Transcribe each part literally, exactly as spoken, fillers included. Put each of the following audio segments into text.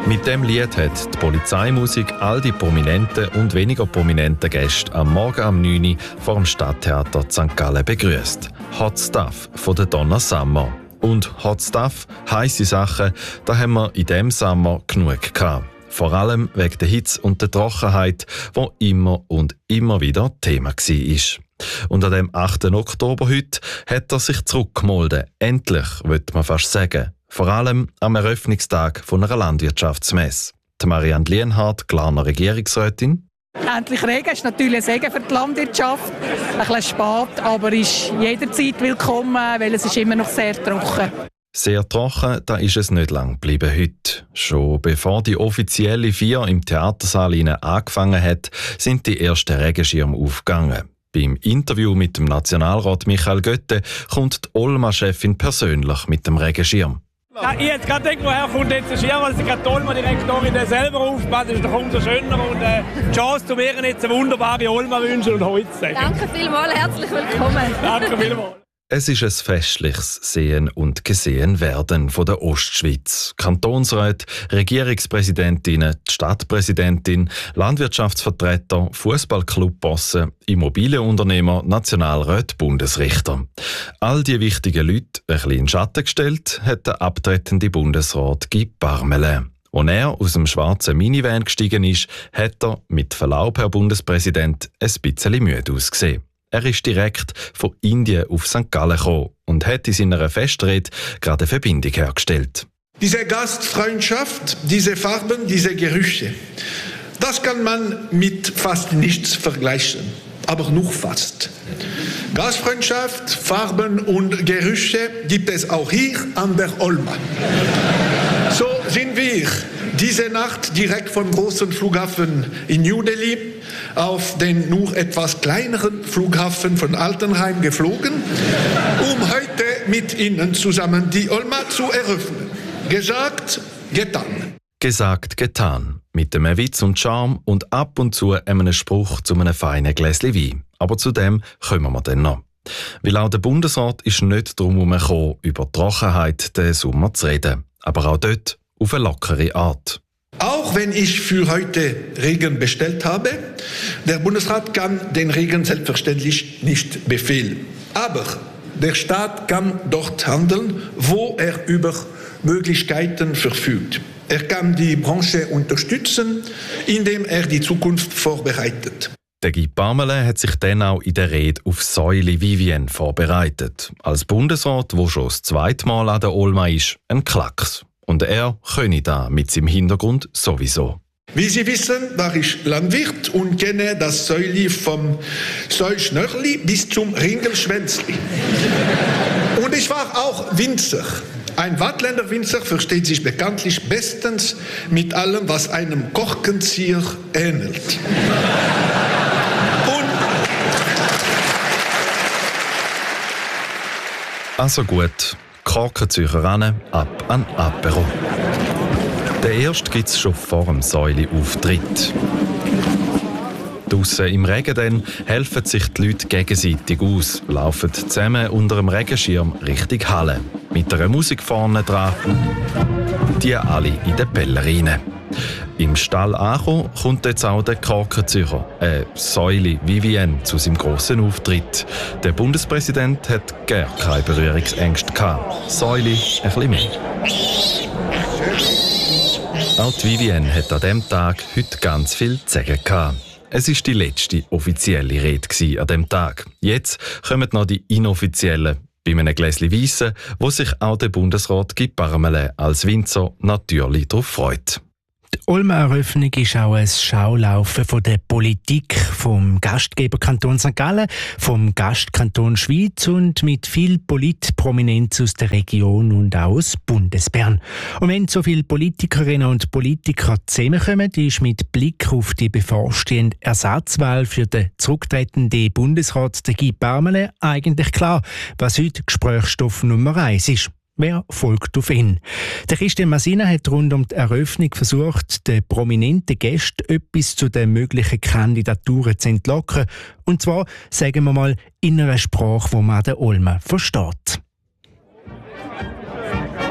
Mit dem Lied hat die Polizeimusik all die prominenten und weniger prominenten Gäste am Morgen am neun Uhr vor dem Stadttheater Sankt Gallen begrüßt. Hot Stuff von der Donna Summer. Und Hot Stuff, heisse Sachen, da haben wir in diesem Sommer genug gehabt. Vor allem wegen der Hitze und der Trockenheit, die immer und immer wieder Thema war. Und an dem achten Oktober heute hat er sich zurückgemolden. Endlich, würde man fast sagen. Vor allem am Eröffnungstag von einer Landwirtschaftsmesse. Die Marianne Lienhardt, Glarner Regierungsrätin. Endlich Regen ist natürlich ein Segen für die Landwirtschaft. Ein bisschen spät, aber ist jederzeit willkommen, weil es ist immer noch sehr trocken. Sehr trocken, da ist es nicht lang geblieben heute. Schon bevor die offizielle Feier im Theatersaal angefangen hat, sind die ersten Regenschirme aufgegangen. Beim Interview mit dem Nationalrat Michael Götte kommt die Olma-Chefin persönlich mit dem Regenschirm. Ja, ich hätte gerade gedacht, woher kommt jetzt der Schirm, als die Olma-Direktorin selber aufpasst, das ist doch umso schöner. Und äh, die Chance, zu mir jetzt eine wunderbare Olma wünschen und heute sagen. Danke vielmals, herzlich willkommen. Danke vielmals. Es ist ein festliches Sehen und Gesehenwerden von der Ostschweiz. Kantonsräte, Regierungspräsidentinnen, die Stadtpräsidentin, Landwirtschaftsvertreter, Fußballclubbosse, Immobilienunternehmer, Nationalräte, Bundesrichter. All die wichtigen Leute ein bisschen in den Schatten gestellt, hat der abtretende Bundesrat Guy Parmelin. Als er aus dem schwarzen Minivan gestiegen ist, hat er, mit Verlaub, Herr Bundespräsident, ein bisschen müde ausgesehen. Er ist direkt von Indien auf Sankt Gallen gekommen und hat in seiner Festrede gerade eine Verbindung hergestellt. Diese Gastfreundschaft, diese Farben, diese Gerüche, das kann man mit fast nichts vergleichen, aber nur fast. Gastfreundschaft, Farben und Gerüche gibt es auch hier an der Olma. So sind wir diese Nacht direkt vom großen Flughafen in New Delhi auf den nur etwas kleineren Flughafen von Altenheim geflogen, um heute mit Ihnen zusammen die Olma zu eröffnen. Gesagt, getan. Gesagt, getan. Mit einem Witz und Charme und ab und zu einem Spruch zu einem feinen Gläschen Wein. Aber zu dem kommen wir dann noch. Weil auch der Bundesrat ist nicht darum herumgekommen, über die Trockenheit den Sommer zu reden. Aber auch dort auf eine lockere Art. Auch wenn ich für heute Regen bestellt habe, der Bundesrat kann den Regen selbstverständlich nicht befehlen. Aber der Staat kann dort handeln, wo er über Möglichkeiten verfügt. Er kann die Branche unterstützen, indem er die Zukunft vorbereitet. Der Guy Parmelin hat sich dann auch in der Rede auf Säule Vivien vorbereitet. Als Bundesrat, der schon das zweite Mal an der Olma ist, ein Klacks. Und er könne da mit seinem Hintergrund sowieso. Wie Sie wissen, war ich Landwirt und kenne das Säuli vom Säulschnörli bis zum Ringelschwänzli. Und ich war auch Winzer. Ein Waadtländer Winzer versteht sich bekanntlich bestens mit allem, was einem Korkenzieher ähnelt. Und also gut. Korkenzieher ran, ab an Apero. Der erste gibt es schon vor dem Säule-Auftritt. Draussen im Regen dann helfen sich die Leute gegenseitig aus, laufen zusammen unter dem Regenschirm Richtung Halle. Mit einer Musik vorne dran, die alle in den Pellerinen. Im Stall angekommen kommt jetzt auch der Korkenzieher, äh, Säule Vivien, zu seinem grossen Auftritt. Der Bundespräsident hat gar keine Berührungsängste gehabt. Säule ein bisschen mehr. Auch die Vivien hat an diesem Tag heute ganz viel zu sagen gehabt. Es war die letzte offizielle Rede an diesem Tag. Jetzt kommen noch die inoffiziellen. Bei einem Gläschen Weisse, wo sich auch der Bundesrat Guy Parmelin als Winzer natürlich darauf freut. Die Olma-Eröffnung ist auch ein Schaulaufen von der Politik vom Gastgeberkanton Sankt Gallen, vom Gastkanton Schweiz und mit viel Politprominenz aus der Region und auch aus Bundesbern. Und wenn so viele Politikerinnen und Politiker zusammenkommen, ist mit Blick auf die bevorstehende Ersatzwahl für den zurücktretenden Bundesrat der Guy Parmelin eigentlich klar, was heute Gesprächsstoff Nummer eins ist. Wer folgt auf ihn? Der Christian Masina hat rund um die Eröffnung versucht, den prominenten Gästen etwas zu den möglichen Kandidaturen zu entlocken. Und zwar, sagen wir mal, in einer Sprache, die man an der Olma versteht.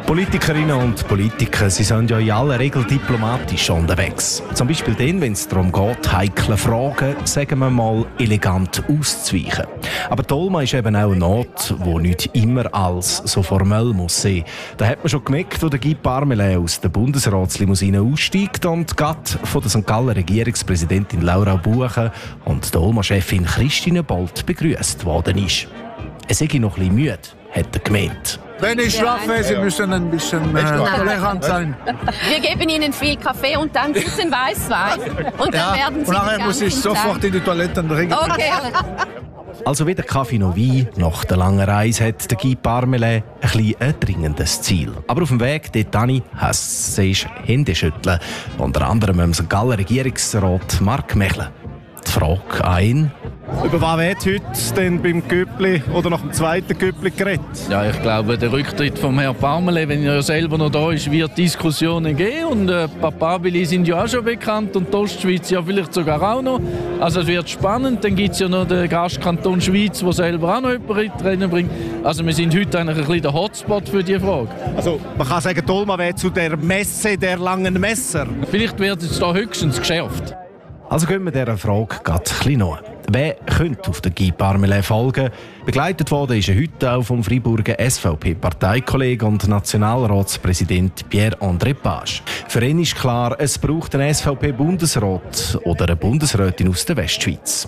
Politikerinnen und Politiker, sie sind ja in aller Regel diplomatisch unterwegs. Zum Beispiel dann, wenn es darum geht, heikle Fragen, sagen wir mal, elegant auszuweichen. Aber Dolma ist eben auch ein Ort, wo nicht immer alles so formell muss sein. Da hat man schon gemerkt, wo der Guy Parmelin aus der Bundesratslimousine aussteigt und gerade von der Sankt Galler Regierungspräsidentin Laura Buchen und Dolma-Chefin Christine Bolt begrüßt worden ist. Er sei noch ein bisschen müde, hat er gemeint. Wenn ich schlafe, Sie müssen ein bisschen äh, tolerant sein. Wir geben Ihnen viel Kaffee und dann guten Weißwein. Und dann Ja, werden Sie und nachher den muss ich ganzen sofort in die Toilette und trinken. Tag- Okay. Also weder Kaffee noch Wein. Nach der langen Reise hat der Guy Parmelin ein bisschen ein dringendes Ziel. Aber auf dem Weg dorthin heisst es Hände schütteln. Unter anderem mit dem Sankt Galler Regierungsrat Marc Mechelen. Die Frage an ihn: Über was wird heute denn beim Göppli oder nach dem zweiten Göppli geredet? Ja, ich glaube, der Rücktritt von Herrn Parmelin, wenn er ja selber noch da ist, wird Diskussionen geben. Und äh, Papabili sind ja auch schon bekannt und die Ostschweiz ja vielleicht sogar auch noch. Also es wird spannend. Dann gibt es ja noch den Gastkanton Schweiz, der selber auch noch jemanden rein bringt. Also wir sind heute eigentlich ein bisschen der Hotspot für diese Frage. Also man kann sagen, Dolma wäre zu der Messe der langen Messer. Vielleicht wird es da höchstens geschärft. Also gehen wir dieser Frage gerade ein bisschen nach. Wer könnte auf den Guy Parmelin folgen? Begleitet worden ist er heute auch vom Freiburger S V P-Parteikollegen und Nationalratspräsident Pierre-André Page. Für ihn ist klar, es braucht einen S V P-Bundesrat oder eine Bundesrätin aus der Westschweiz.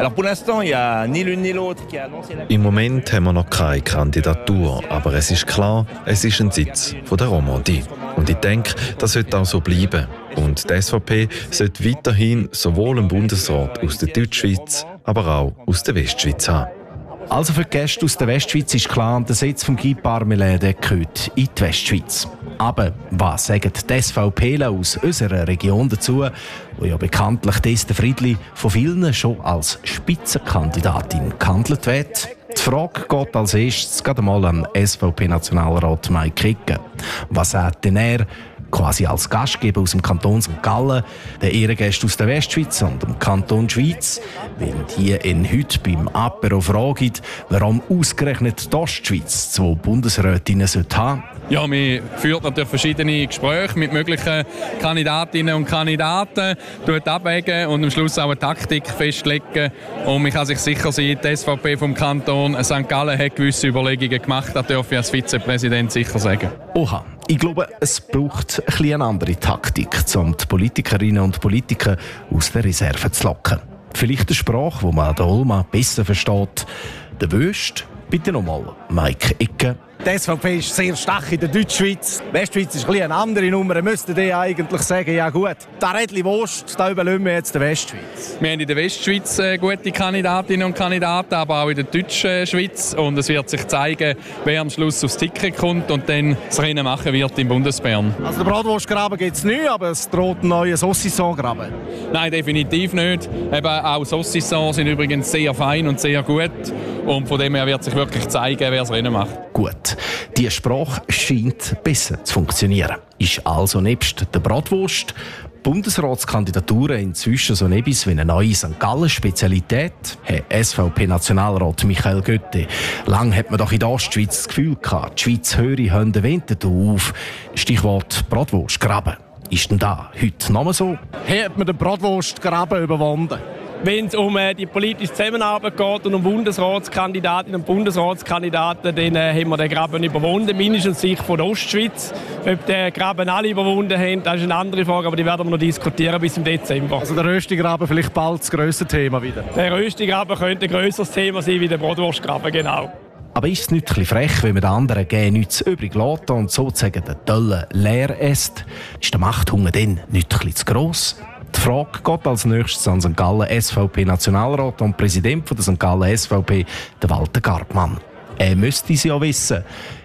Im Moment haben wir noch keine Kandidatur, aber es ist klar, es ist ein Sitz von der Romandie. Und ich denke, das sollte auch so bleiben. Und die S V P sollte weiterhin sowohl einen Bundesrat aus der Deutschschweiz, aber auch aus der Westschweiz haben. Also für die Gäste aus der Westschweiz ist klar, der Sitz von Guy Parmelin der gehört in die Westschweiz. Aber was sagen die SVPler aus unserer Region dazu, wo ja bekanntlich Esther Friedli von vielen schon als Spitzenkandidatin gehandelt wird? Die Frage geht als erstes gerade mal an S V P-Nationalrat Mike Kicke. Was sagt denn er, quasi als Gastgeber aus dem Kanton Sankt Gallen, der Ehrengäste aus der Westschweiz und dem Kanton Schweiz, wenn die ihn heute beim Apero fragen, warum ausgerechnet die Ostschweiz zwei Bundesrätinnen haben sollte? Ja, wir führen natürlich verschiedene Gespräche mit möglichen Kandidatinnen und Kandidaten, tut abwägen und am Schluss auch eine Taktik festlegen. Und man kann sich sicher sein, die S V P vom Kanton Sankt Gallen hat gewisse Überlegungen gemacht, das darf ich als Vizepräsident sicher sagen. Oha, ich glaube, es braucht ein bisschen eine andere Taktik, um die Politikerinnen und Politiker aus der Reserve zu locken. Vielleicht eine Sprache, die man der Olma besser versteht. Der Wüst, bitte nochmal, Mike Icke. Die S V P ist sehr stark in der Deutschschweiz. Die Westschweiz ist ein bisschen eine andere Nummer. Wir müssten die eigentlich sagen, ja gut, das Rädchen Wurst, da überlassen wir jetzt der Westschweiz. Wir haben in der Westschweiz äh, gute Kandidatinnen und Kandidaten, aber auch in der Deutschschweiz. Und es wird sich zeigen, wer am Schluss aufs Ticket kommt und dann das Rennen machen wird im Bundesbern. Also den Bratwurstgraben gibt es nicht, aber es droht ein neuer Saucisson-Graben. Nein, definitiv nicht. Eben auch Saucissons sind übrigens sehr fein und sehr gut. Und von dem her wird sich wirklich zeigen, wer das Rennen macht. Gut, die Sprache scheint besser zu funktionieren. Ist also nebst der Bratwurst Bundesratskandidaturen inzwischen so etwas wie eine neue Sankt Gallen-Spezialität? Herr S V P-Nationalrat Michael Götte. Lang hat man doch in der Ostschweiz das Gefühl gehabt, die Schweiz höre Hände Winterthur auf. Stichwort Bratwurstgraben. Ist denn da heute noch mal so? Hat man den Bratwurstgraben überwunden? Wenn es um äh, die politische Zusammenarbeit geht und um Bundesratskandidatinnen und Bundesratskandidaten, dann äh, haben wir den Graben überwunden, mindestens Sicht von der Ostschweiz. Ob den Graben alle überwunden haben, das ist eine andere Frage, aber die werden wir noch diskutieren bis im Dezember. Also der Röstigraben vielleicht bald das grösste Thema wieder? Der Röstigraben könnte ein grösseres Thema sein wie der Bratwurstgraben, genau. Aber ist es nicht ein bisschen frech, wenn man den anderen gerne nichts übrig lässt und sozusagen den Töllen leer isst? Ist der Machthunger dann nicht ein bisschen zu gross? Die Frage geht als nächstes an Sankt Gallen S V P-Nationalrat und Präsident der Sankt Gallen S V P, der Walter Gartmann. Er müsste es ja wissen.